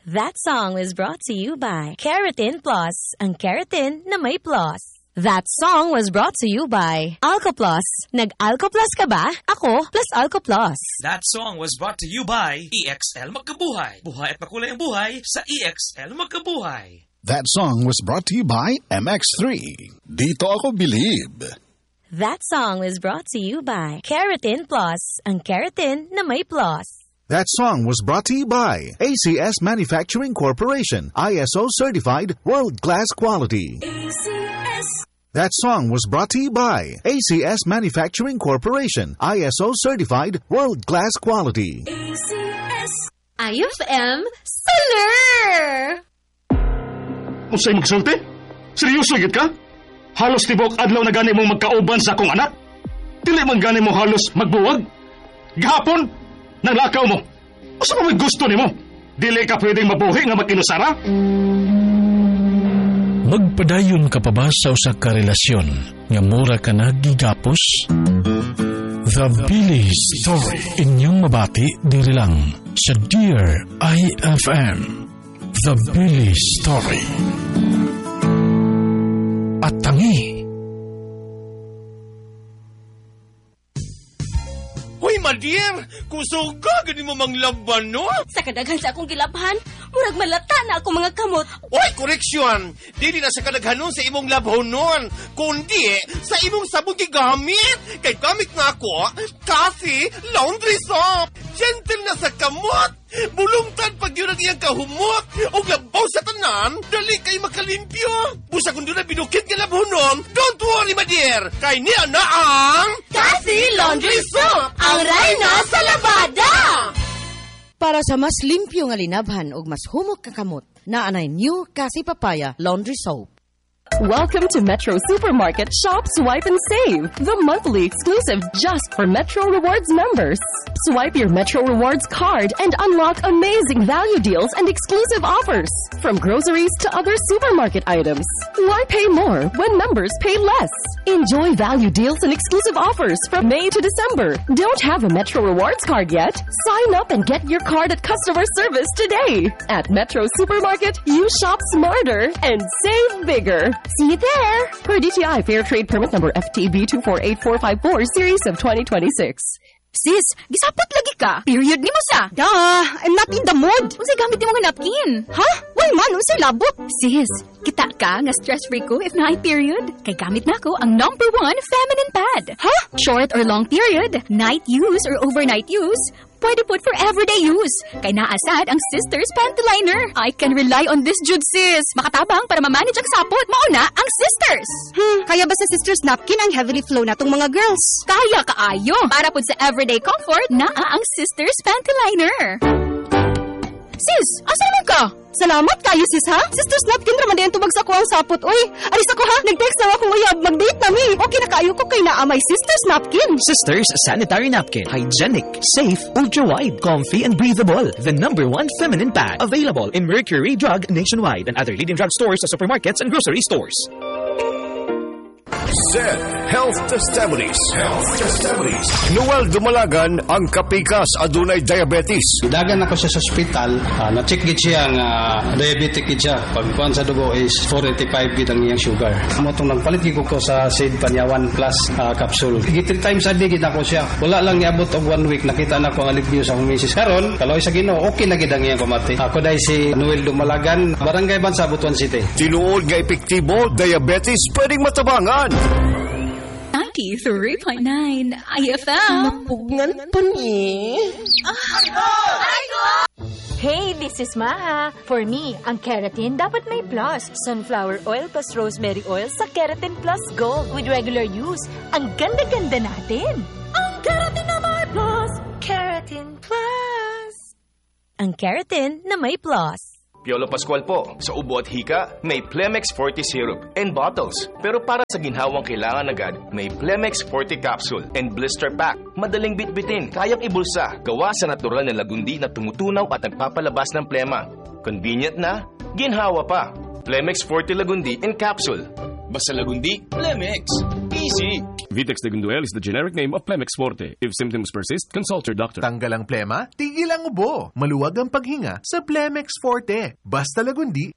That song was brought to you by Keratin Plus, ang keratin na may plus. That song was brought to you by Alco Plus. Nag-Alco Plus ka ba? Ako plus Alco Plus. That song was brought to you by EXL Magkabuhay. Buhay at makulay ang buhay sa EXL Magkabuhay. That song was brought to you by MX3. Dito ako believe. That song was brought to you by Keratin Plus, ang keratin na may plus. That song was brought to you by ACS Manufacturing Corporation, ISO certified world-class quality. ACS. That song was brought to you by ACS Manufacturing Corporation, ISO certified world-class quality. ACS. IFM Solar! Usay magsulti? Seryoso gid ka? Halos tibok adlaw na gani mong magkauban sa akong anak? Dili man gani mo halos magbuwag? Gahapon, nanglakaw mo. Asa pa may gusto nimo? Dili ka pwedeng mabuhi nga mag-inusara? Magpadayon ka pa ba sa usa ka relasyon nga mura ka nagigapos? The Billy Story. Inyong mabati diri lang sa Dear IFM. The Billy Story. At tangi. Hoy, Madir! Kusog ka! Gani mo manglaban, no? Sa kadaghan sa akong gilabhan, murag malata na ako mga kamot. Oy, koreksyon! Dili na sa kadaghanon sa imong labhonon, kundi sa imong sabon gigamit. Kay gamit nga ako, Cassie Laundry Soap. Gentle na sa kamot. Bulungtan pag yun ang iyang kahumot. O labaw sa tanan, dali kay makalimpyo. Busa kung doon na binukit ka labhonon, don't worry, Madir. Kay niya na ang Cassie Laundry Soap, ang reyna sa labada! Para sa mas limpyo nga linabhan ug mas humok ka kamot, naanay new Cassie Papaya Laundry Soap. Welcome to Metro Supermarket Shop, Swipe, and Save, the monthly exclusive just for Metro Rewards members. Swipe your Metro Rewards card and unlock amazing value deals and exclusive offers, from groceries to other supermarket items. Why pay more when members pay less? Enjoy value deals and exclusive offers from May to December. Don't have a Metro Rewards card yet? Sign up and get your card at customer service today. At Metro Supermarket, you shop smarter and save bigger. See you there! Per DTI Fair Trade Permit number FTB 248454, Series of 2026. Sis, gisapot lagi ka. Period ni mo sa. I'm not in the mood. Unsay gamit ni mga napkin? Ha? Why man? Unsay labot? Sis, kita ka nga stress-free ko if na period. Kay gamit na ko ang #1 feminine pad. Ha? Short or long period, night use or overnight use, pwede put for everyday use. Kay naasad ang Sisters Panty Liner. I can rely on this jud, sis. Makatabang para ma-manage ang sapot. Mauna ang Sisters. Kaya ba sa Sisters napkin ang heavily flow natong mga girls? Kaya kaayo. Para pud sa everyday comfort, naa ang Sisters Panty Liner. Sis, asa naman ka? Salamat kayo, sis, ha? Sisters napkin raman din tubag sa kuwang sapot. Uy, alis ako, ha? Nag-text na ako uyab. Mag-date na mi. Okay na kayo ko kay naa may Sisters napkin. Sisters Sanitary Napkin. Hygienic, safe, ultra-wide, comfy, and breathable. The #1 feminine pad. Available in Mercury Drug nationwide and other leading drug stores, supermarkets, and grocery stores. ZED Health Testimonies. Noel Dumalagan ang kapikas adunay diabetes. Dagan ako sa ospital, na-check gid siya nga diabetic gid siya. Pagkuan sa dugo is 485 gid ang iyang sugar. Amo tong nagpalit gid ko sa Sid Panyawan Plus capsule. Gid 3 times a day gid ako siya. Wala lang niabot og 1 week nakita na ko ang alivio sa akong misis. Karon, kaloy sa Ginoo, okay na gid ang iyang pamati. Ako dai si Noel Dumalagan, Barangay Bansa, Butuan City. Tinuod nga epektibo, diabetes pwedeng matabangan. 93.9 IFM. Napugngan pa ni. Hey, this is Maha. For me, ang keratin dapat may plus. Sunflower oil plus rosemary oil sa Keratin Plus Gold with regular use. Ang ganda-ganda natin. Ang keratin na may plus. Keratin Plus. Ang keratin na may plus. Piolo Pascual po. Sa ubo at hika, may Plemex Forte Syrup and bottles. Pero para sa ginhawang kailangan agad, may Plemex Forte Capsule and Blister Pack. Madaling bitbitin, kayang ibulsa. Gawa sa natural na lagundi na tumutunaw at nagpapalabas ng plema. Convenient na, ginhawa pa. Plemex Forte Lagundi and Capsule. Basta lagundi, Plemex. Easy. Vitex Degunduel is the generic name of Plemex Forte. If symptoms persist, consult your doctor. Tanggal ang plema, tigil ang ubo. Maluwag ang paghinga sa Plemex Forte. Basta Lagundi,